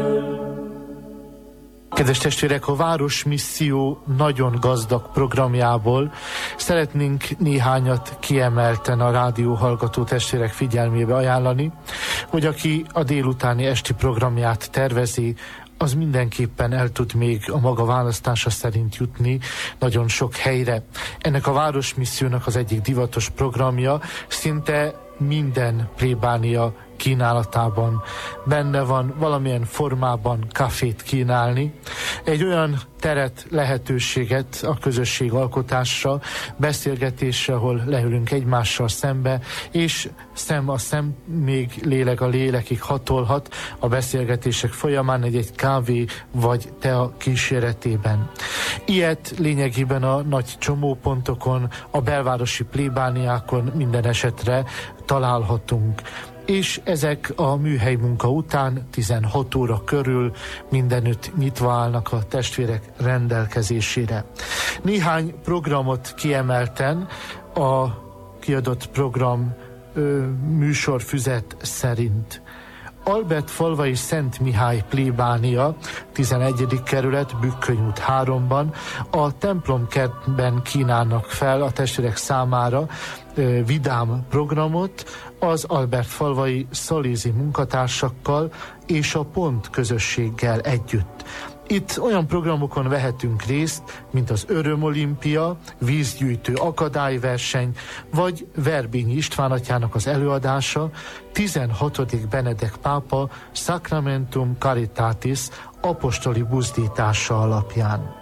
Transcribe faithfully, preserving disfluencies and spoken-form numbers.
Kedves testvérek, a Városmisszió nagyon gazdag programjából szeretnénk néhányat kiemelten a rádió hallgató testvérek figyelmébe ajánlani, hogy aki a délutáni esti programját tervezi, az mindenképpen el tud még a maga választása szerint jutni nagyon sok helyre. Ennek a Városmissziónak az egyik divatos programja szinte minden plébánia kínálatában benne van, valamilyen formában kafét kínálni, egy olyan teret, lehetőséget a közösség alkotásra, beszélgetésre, ahol leülünk egymással szembe, és szem a szem, még lélek a lélekig hatolhat a beszélgetések folyamán egy-egy kávé vagy tea kíséretében. Ilyet lényegében a nagy csomópontokon, a belvárosi plébániákon minden esetre találhatunk. És ezek a műhely munka után tizenhat óra körül mindenütt nyitva állnak a testvérek rendelkezésére. Néhány programot kiemelten a kiadott program ö, műsorfüzet szerint. Albertfalvai Szent Mihály plébánia, tizenegyedik kerület, Bükköny út háromban a templomkertben kínálnak fel a testvérek számára ö, vidám programot az albertfalvai szalézi munkatársakkal és a Pont közösséggel együtt. Itt olyan programokon vehetünk részt, mint az Örömolimpia, vízgyűjtő akadályverseny, vagy Verbényi István atyának az előadása, tizenhatodik Benedek pápa Sacramentum Caritatis apostoli buzdítása alapján.